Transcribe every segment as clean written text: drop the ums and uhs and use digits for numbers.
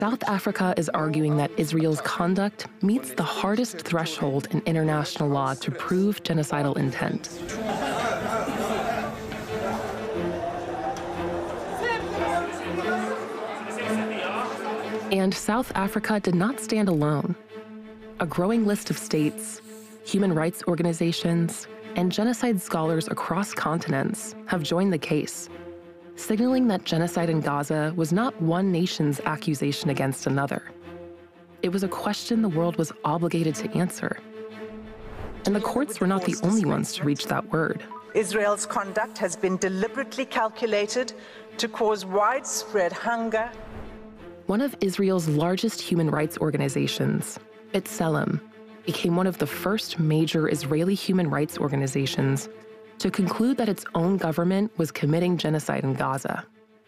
South Africa is arguing that Israel's conduct meets the hardest threshold in international law to prove genocidal intent. And South Africa did not stand alone. A growing list of states, human rights organizations, and genocide scholars across continents have joined the case, signaling that genocide in Gaza was not one nation's accusation against another. It was a question the world was obligated to answer. And the courts were not the only ones to reach that word. Israel's conduct has been deliberately calculated to cause widespread hunger. One of Israel's largest human rights organizations, B'Tselem, became one of the first major Israeli human rights organizations to conclude that its own government was committing genocide in Gaza.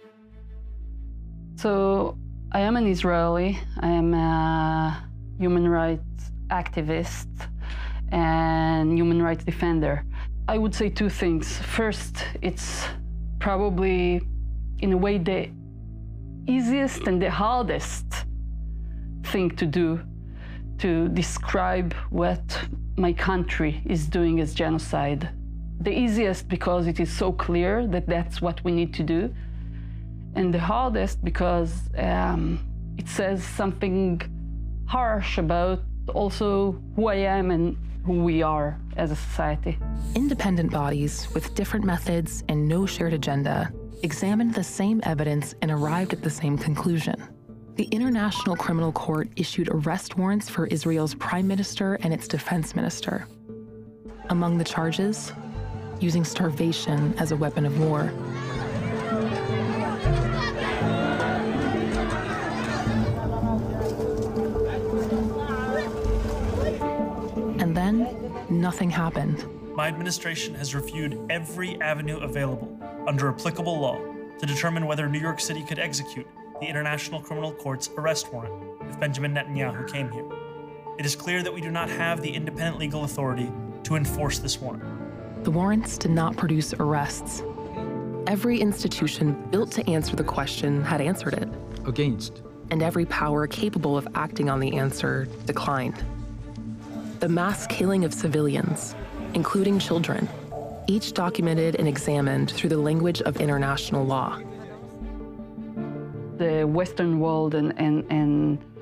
So I am an Israeli. I am a human rights activist and human rights defender. I would say two things. First, it's probably, in a way, the easiest and the hardest thing to do to describe what my country is doing as genocide. The easiest because it is so clear that that's what we need to do. And the hardest because it says something harsh about also who I am and who we are as a society. Independent bodies with different methods and no shared agenda examined the same evidence and arrived at the same conclusion. The International Criminal Court issued arrest warrants for Israel's prime minister and its defense minister. Among the charges, using starvation as a weapon of war. And then, nothing happened. My administration has reviewed every avenue available under applicable law to determine whether New York City could execute the International Criminal Court's arrest warrant if Benjamin Netanyahu came here. It is clear that we do not have the independent legal authority to enforce this warrant. The warrants did not produce arrests. Every institution built to answer the question had answered it. Against. And every power capable of acting on the answer declined. The mass killing of civilians, including children, each documented and examined through the language of international law. The Western world and